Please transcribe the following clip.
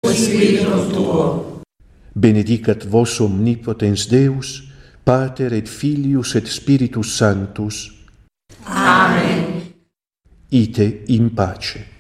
Spiritum tuo. Benedicat vos omnipotens Deus, Pater et Filius et Spiritus Sanctus. Amen. Ite in pace.